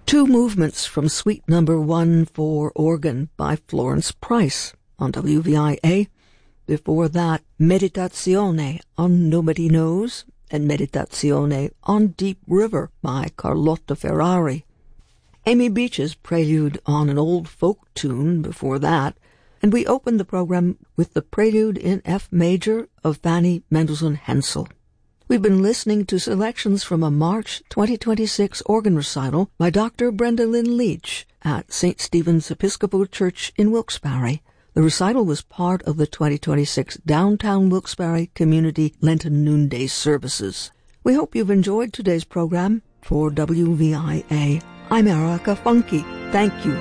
Two movements from Suite Number 1 for organ by Florence Price on WVIA. Before that, Meditazione on Nobody Knows and Meditazione on Deep River by Carlotta Ferrari. Amy Beach's prelude on an old folk tune before that, and we opened the program with the prelude in F major of Fanny Mendelssohn Hensel. We've been listening to selections from a March 2026 organ recital by Dr. Brenda Lynn Leach at St. Stephen's Episcopal Church in Wilkes-Barre. The recital was part of the 2026 Downtown Wilkes-Barre Community Lenten Noonday services. We hope you've enjoyed today's program. For WVIA, I'm Erica Funke. Thank you